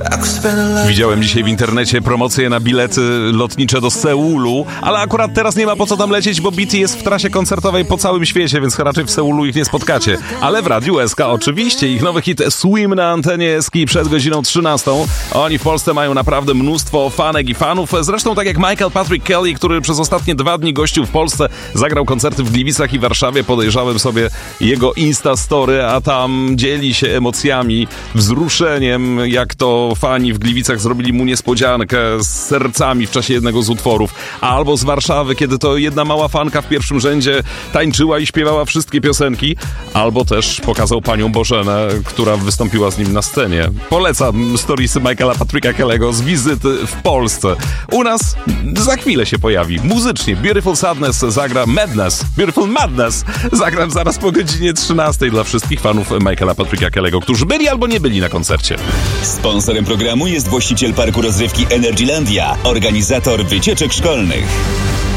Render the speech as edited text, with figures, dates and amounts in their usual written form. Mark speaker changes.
Speaker 1: Widziałem dzisiaj w internecie promocje na bilety lotnicze do Seulu, ale akurat teraz nie ma po co tam lecieć, bo BT jest w trasie koncertowej po całym świecie, więc raczej w Seulu ich nie spotkacie. Ale w Radiu SK oczywiście ich nowy hit Swim na antenie SK przed godziną 13. Oni w Polsce mają naprawdę mnóstwo fanek i fanów. Zresztą tak jak Michael Patrick Kelly, który przez ostatnie 2 dni gościł w Polsce, zagrał koncerty w Gliwicach i Warszawie. Podejrzałem sobie jego Instastory, a tam dzieli się emocjami, wzruszeniem, jak to fani w Gliwicach zrobili mu niespodziankę z sercami w czasie jednego z utworów. Albo z Warszawy, kiedy to jedna mała fanka w pierwszym rzędzie tańczyła i śpiewała wszystkie piosenki. Albo też pokazał panią Bożenę, która wystąpiła z nim na scenie. Polecam storiesy Michaela Patricka Kelly'ego z wizyty w Polsce. U nas za chwilę się pojawi. Muzycznie Beautiful Sadness zagra Madness. Beautiful Madness zagram zaraz po godzinie 13 dla wszystkich fanów Michaela Patricka Kelly'ego, którzy byli albo nie byli na koncercie.
Speaker 2: Sponsorem programu jest właściciel parku rozrywki Energylandia, organizator wycieczek szkolnych.